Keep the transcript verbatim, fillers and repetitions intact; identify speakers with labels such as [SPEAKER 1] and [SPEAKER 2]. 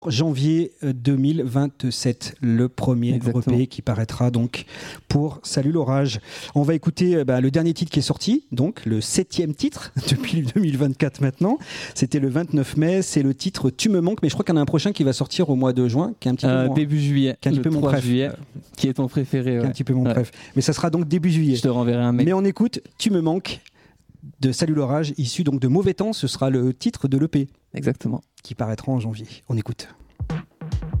[SPEAKER 1] Janvier deux mille vingt-sept, le premier
[SPEAKER 2] Exactement.
[SPEAKER 1] E P qui paraîtra donc pour Salut l'orage. On va écouter bah, le dernier titre qui est sorti, donc le septième titre depuis deux mille vingt-quatre maintenant. C'était le vingt-neuf mai, c'est le titre Tu me manques, mais je crois qu'il y en a un prochain qui va sortir au mois de juin, qui est un petit peu
[SPEAKER 2] Euh,
[SPEAKER 1] moins-
[SPEAKER 2] début juillet,
[SPEAKER 1] qui est un petit
[SPEAKER 2] le
[SPEAKER 1] peu mon
[SPEAKER 2] trois
[SPEAKER 1] préf.
[SPEAKER 2] juillet, qui est ton préféré.
[SPEAKER 1] qui est
[SPEAKER 2] Ouais.
[SPEAKER 1] un petit peu mon
[SPEAKER 2] Ouais.
[SPEAKER 1] préf. Mais ça sera donc début juillet.
[SPEAKER 2] Je te renverrai un mail.
[SPEAKER 1] Mais on écoute Tu me manques de Salut l'orage, issu donc de Mauvais Temps, ce sera le titre de l'E P
[SPEAKER 2] Exactement.
[SPEAKER 1] qui paraîtra en janvier. On écoute.